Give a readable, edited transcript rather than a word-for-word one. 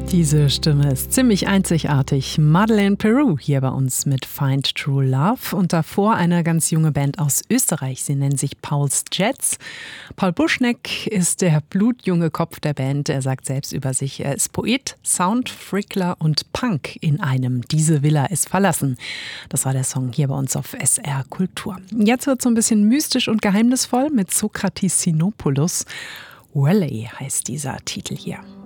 Diese Stimme ist ziemlich einzigartig. Madeleine Peru hier bei uns mit Find True Love und davor eine ganz junge Band aus Österreich. Sie nennen sich Paul's Jets. Paul Buschneck ist der blutjunge Kopf der Band. Er sagt selbst über sich, er ist Poet, Sound, Frickler und Punk in einem. Diese Villa ist verlassen. Das war der Song hier bei uns auf SR Kultur. Jetzt wird es so ein bisschen mystisch und geheimnisvoll mit Sokratis Sinopoulos. Valley heißt dieser Titel hier.